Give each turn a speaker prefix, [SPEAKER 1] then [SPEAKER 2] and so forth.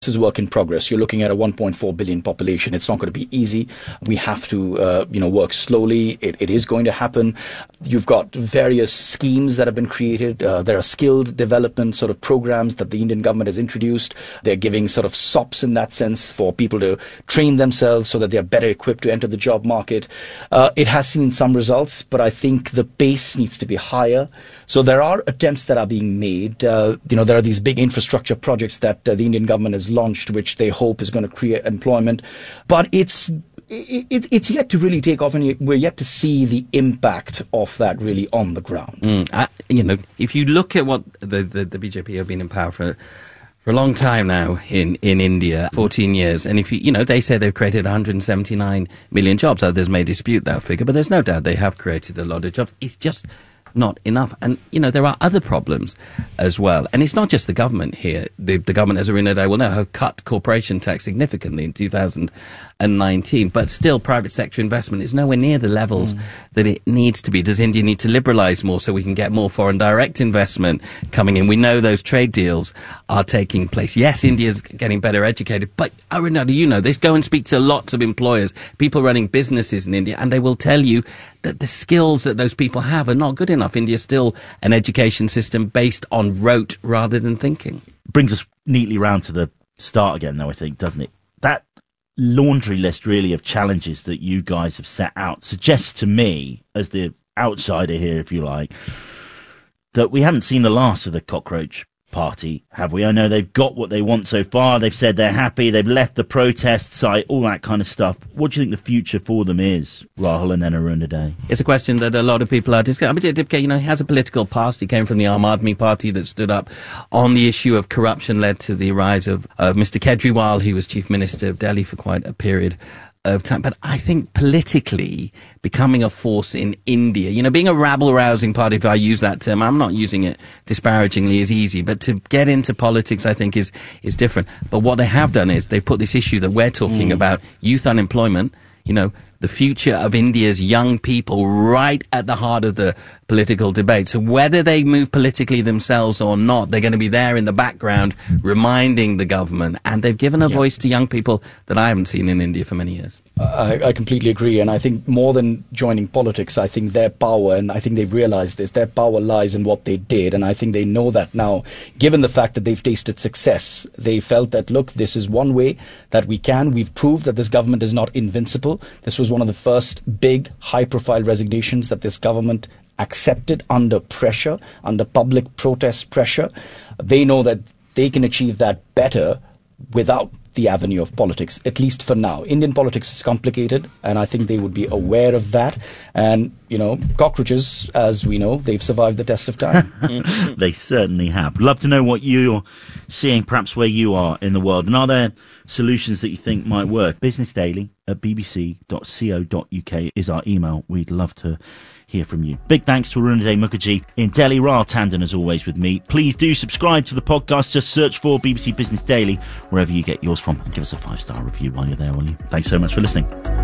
[SPEAKER 1] This is work in progress. You're looking at a 1.4 billion population. It's not going to be easy. We have to, work slowly. It is going to happen. You've got various schemes that have been created. There are skilled development sort of programs that the Indian government has introduced. They're giving sort of SOPs in that sense for people to train themselves so that they're better equipped to enter the job market. It has seen some results, but I think the pace needs to be higher. So there are attempts that are being made. There are these big infrastructure projects that the Indian government has launched, which they hope is going to create employment. But it's yet to really take off, and we're yet to see the impact of that really on the ground.
[SPEAKER 2] If you look at what the BJP have been in power for a long time now in India, 14 years, and if they say they've created 179 million jobs. Others may dispute that figure, but there's no doubt they have created a lot of jobs. It's just not enough. And, there are other problems as well. And it's not just the government here. The government, as Arun Uday will know, have cut corporation tax significantly in 2019. But still, private sector investment is nowhere near the levels that it needs to be. Does India need to liberalise more so we can get more foreign direct investment coming in? We know those trade deals are taking place. Yes, India's getting better educated. But, Arun Uday, this. Go and speak to lots of employers, people running businesses in India, and they will tell you that the skills that those people have are not good enough. India's still an education system based on rote rather than thinking.
[SPEAKER 3] Brings us neatly round to the start again, though, I think, doesn't it? That laundry list, really, of challenges that you guys have set out suggests to me, as the outsider here, if you like, that we haven't seen the last of the cockroach party, have we? I know they've got what they want so far. They've said they're happy. They've left the protest site, all that kind of stuff. What do you think the future for them is, Rahul, and then Arun Uday?
[SPEAKER 2] It's a question that a lot of people are discussing. Abhijit Dipke, he has a political past. He came from the Aam Aadmi Party that stood up on the issue of corruption, led to the rise of Mr. Kejriwal. He was Chief Minister of Delhi for quite a period of time. But I think politically becoming a force in India, being a rabble-rousing party, if I use that term, I'm not using it disparagingly, is easy. But to get into politics, I think, is different. But what they have done is they put this issue that we're talking about, youth unemployment, the future of India's young people right at the heart of the political debate. So whether they move politically themselves or not, they're going to be there in the background reminding the government. And they've given a voice to young people that I haven't seen in India for many years.
[SPEAKER 1] I completely agree. And I think more than joining politics, I think their power, and I think they've realized this, their power lies in what they did. And I think they know that now, given the fact that they've tasted success, they felt that, look, this is one way that we can. We've proved that this government is not invincible. This was one of the first big high-profile resignations that this government accepted under pressure, under public protest pressure. They know that they can achieve that better without the avenue of politics, at least for now. Indian politics is complicated, and I think they would be aware of that. And, cockroaches, as we know, they've survived the test of time.
[SPEAKER 3] They certainly have. Love to know what you're seeing, perhaps where you are in the world. And are there solutions that you think might work? businessdaily@bbc.co.uk is our email. We'd love to hear from you. Big thanks to Arun Uday Mukherjee in Delhi. Rahul Tandon, as always, with me. Please do subscribe to the podcast. Just search for BBC Business Daily wherever you get yours from, and give us a 5-star review while you're there, will you? Thanks so much for listening.